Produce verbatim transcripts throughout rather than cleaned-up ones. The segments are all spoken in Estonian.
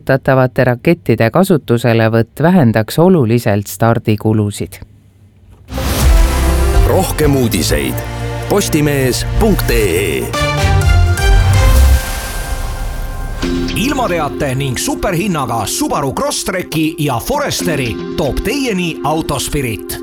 tatavate rakettide kasutuselevõtt vähendaks oluliselt stardikulusid. Rohkem uudiseid postimees punkt ee. Ilmateate ning superhinnaga Subaru Crosstreki ja Foresteri toob teieni Autospirit.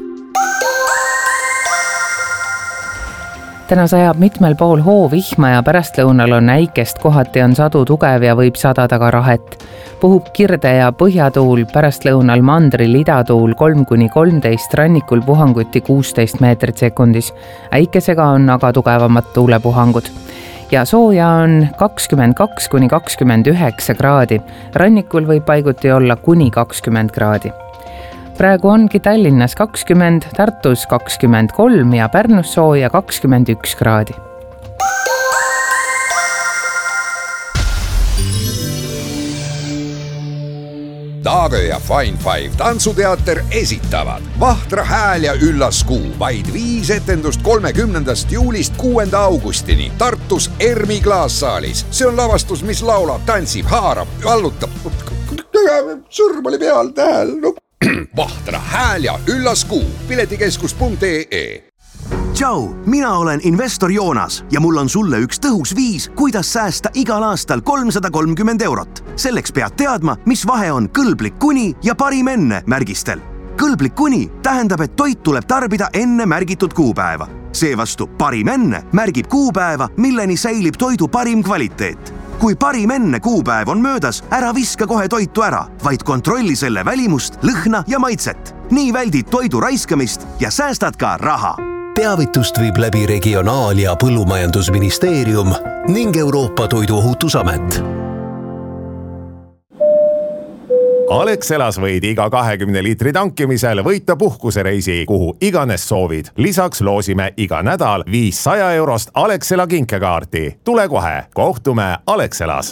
Täna sajab mitmel pool hoovihma ja pärastlõunal on äikest, kohati on sadu tugev ja võib sadada ka rahet. Puhub kirde ja põhjatuul, pärastlõunal mandril idatuul kolm kuni kolmteist, rannikul puhanguti kuusteist meetrit sekundis. Äikesega on aga tugevamad tuulepuhangud. Ja sooja on kakskümmend kaks kuni kakskümmend üheksa kraadi. Rannikul võib paiguti olla kuni kakskümmend kraadi. Praegu ongi Tallinnas kakskümmend, Tartus kakskümmend kolm ja Pärnus sooja kakskümmend üks kraadi. Taagö ja Fine Five tantsuteater esitavad Vahtra hääl ja üllas kuu. Vaid viis etendust kolmekümnendast juulist kuuenda augustini Tartus Ermi klaassaalis. See on lavastus, mis laulab, tantsib, haarab, vallutab. Sõrm oli peal tähel. No. Vahtra hääl ja üllas kuu. piletikeskus punkt ee. Tšau, mina olen investor Joonas ja mul on sulle üks tõhus viis, kuidas säästa igal aastal kolmsada kolmkümmend eurot. Selleks pead teadma, mis vahe on kõlblik kuni ja parim enne märgistel. Kõlblik kuni tähendab, et toit tuleb tarbida enne märgitud kuupäeva. Seevastu parim enne märgib kuupäeva, milleni säilib toidu parim kvaliteet. Kui parim enne kuupäev on möödas, ära viska kohe toitu ära, vaid kontrolli selle välimust, lõhna ja maitset. Nii väldid toidu raiskamist ja säästad ka raha. Teavitust viib läbi Regionaal- ja Põllumajandusministeerium ning Euroopa Toiduohutusamet. Alexelas võid iga kahekümne liitri tankimisel võita puhkusereisi, kuhu iganes soovid. Lisaks loosime iga nädal viissada eurost Alexela kinkekaarti. Tule kohe, kohtume Alexelas.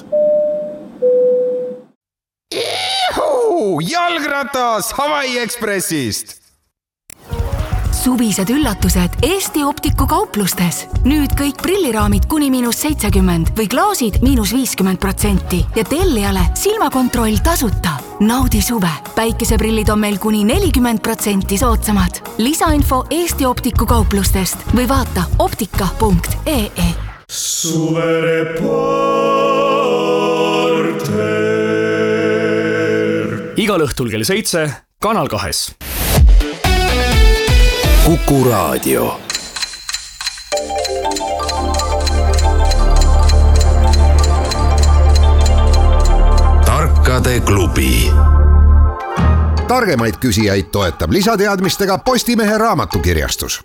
Ihu, jalgratas Hawaii Expressist! Suvised üllatused Eesti Optiku kauplustes. Nüüd kõik prilliraamid kuni miinus seitsekümmend või klaasid miinus viiskümmend protsenti ja tellijale silmakontroll tasuta. Naudi suve. Päikeseprillid on meil kuni nelikümmend protsenti soodsamad. Lisainfo Eesti Optiku kauplustest või vaata optika punkt ee. Suvereporter. Igal õhtul kell seitse, Kanal kahes. Kuku Raadio. Tarkade klubi. Targemaid küsijaid toetab lisateadmistega Postimehe raamatukirjastus.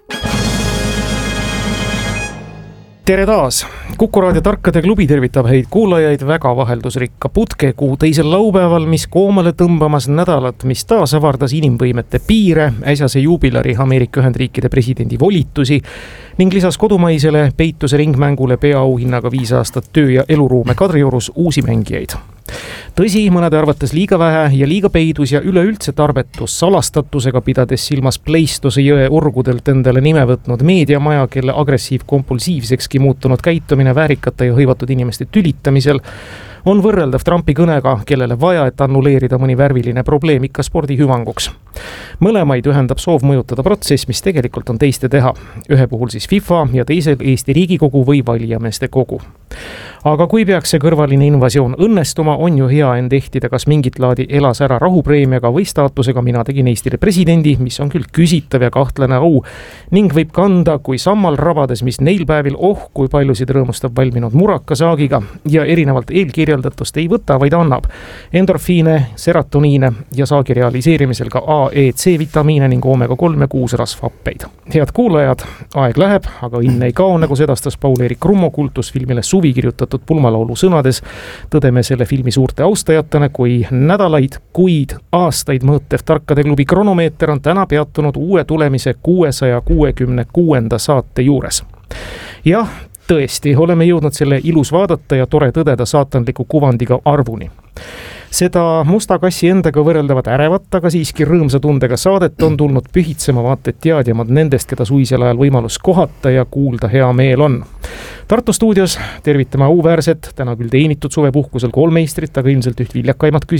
Tere taas! Kuku Raadio Tarkade klubi tervitab häid kuulajaid väga vaheldusrikka putkekuu teisel laupäeval, mis koomale tõmbamas nädalat, mis taas avardas inimvõimete piire, äsjase juubilari Ameerika Ühendriikide presidendi volitusi ning lisas kodumaisele peituse ringmängule peaauhinnaga viis aastat töö- ja eluruume Kadriorus uusi mängijaid. Tõsi, mõnede arvates liiga vähe ja liiga peidus ja üleüldse tarbetus salastatusega pidades silmas Pleistose jõe orgudelt endale nime võtnud meediamaja, kelle agressiiv-kompulsiivsekski muutunud käitumine väärikate ja hõivatud inimeste tülitamisel on võrreldav Trumpi kõnega, kellele vaja, et annuleerida mõni värviline probleem ikka spordi hüvanguks. Mõlemaid ühendab soov mõjutada protsess, mis tegelikult on teiste teha. Ühe puhul siis FIFA ja teisel Eesti Riigikogu või valijameeste kogu. Aga kui peaks see kõrvaline invasioon õnnestuma, on ju hea end ehtida kas mingit laadi elas ära rahupreemiaga või staatusega mina tegin Eestile presidendi, mis on küll küsitav ja kahtlane au ning võib kanda kui sammal rabades, mis neil päevil oh, kui paljusid rõõmustab valminud murakasaagiga ja erinevalt eelkirjeldatust ei võta, vaid annab endorfiine, seratoniine ja saagi realiseerimisel ka A, E, C vitamiine ning oomega kolm ja kuus rasvhappeid. Head kuulajad, aeg läheb, aga õnne ei kao, nagu sedastas Paul-Erik Rummo kultusfilmile Suvi kirjutatud pulmalaulu sõnades. Tõdeme selle filmi suurte austajatena, kui nädalaid, kuid, aastaid mõõtev Tarkade klubi kronomeeter on täna peatunud uue tulemise kuuesaja kuuekümne kuuenda saate juures. Jah, tõesti, oleme jõudnud selle ilus vaadata ja tore tõdeda saatanliku kuvandiga arvuni. Seda musta kassi endaga võrreldavat ärevat, aga siiski rõõmsa tundega saadet on tulnud pühitsema vaata et teadjamad nendest, keda suisel ajal võimalus kohata ja kuulda hea meel on. Tartu stuudios tervitame auväärset, täna küll teenitud suvepuhkusel kolmeistrit, aga ilmselt üht viljakaimat